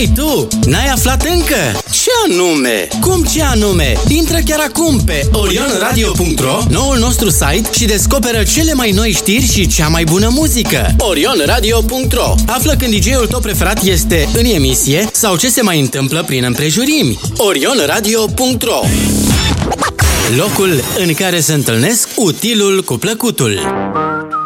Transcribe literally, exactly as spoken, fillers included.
Hei tu, n-ai aflat încă? Ce anume? Cum ce anume? Intră chiar acum pe orion radio punct ro, noul nostru site, și descoperă cele mai noi știri și cea mai bună muzică. orion radio punct ro. Află când D J-ul tău preferat este în emisie sau ce se mai întâmplă prin împrejurimi. orion radio punct ro. Locul în care se întâlnesc utilul cu plăcutul.